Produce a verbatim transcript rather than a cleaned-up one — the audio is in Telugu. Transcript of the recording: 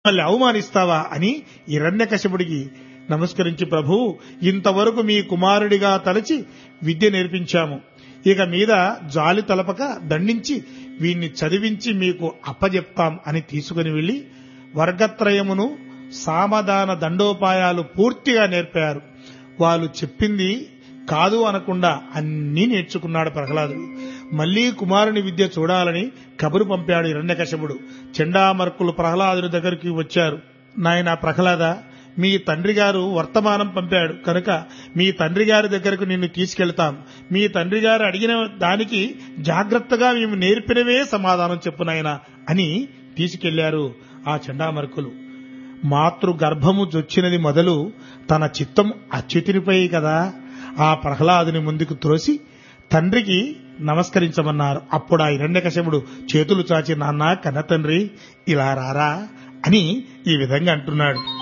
మళ్ళీ అవమానిస్తావా అని హిరణ్యకశిపుడికి నమస్కరించి, ప్రభు, ఇంతవరకు మీ కుమారుడిగా తలచి విద్య నేర్పించాము. ఇక మీద జాలి తలపక దండించి వీణ్ణి చదివించి మీకు అప్పజెప్తాం అని తీసుకుని వెళ్లి వర్గత్రయమును సామధాన దండోపాయాలు పూర్తిగా నేర్పారు. వాళ్ళు చెప్పింది కాదు అనకుండా అన్నీ నేర్చుకున్నాడు ప్రహ్లాదుడు. మళ్లీ కుమారుని విద్య చూడాలని కబురు పంపాడు హిరణ్యకశిపుడు. చండామర్కులు ప్రహ్లాదుడి దగ్గరికి వచ్చారు. నాయనా ప్రహ్లాద, మీ తండ్రి గారు వర్తమానం పంపాడు కనుక మీ తండ్రి గారి దగ్గరకు నిన్ను తీసుకెళ్తాం. మీ తండ్రి గారు అడిగిన దానికి జాగ్రత్తగా మేము నేర్పినవే సమాధానం చెప్పు నాయనా అని తీసుకెళ్లారు ఆ చండామర్కులు. మాతృ గర్భము జొచ్చినది మొదలు తన చిత్తం అచ్యుతునిపై కదా ఆ ప్రహ్లాదుని ముందుకు త్రోసి తండ్రికి నమస్కరించమన్నారు. అప్పుడు ఆ హిరణ్యకశిపుడు చేతులు చాచి, నాన్న కన్న తండ్రి ఇలా రారా అని ఈ విధంగా అంటున్నాడు.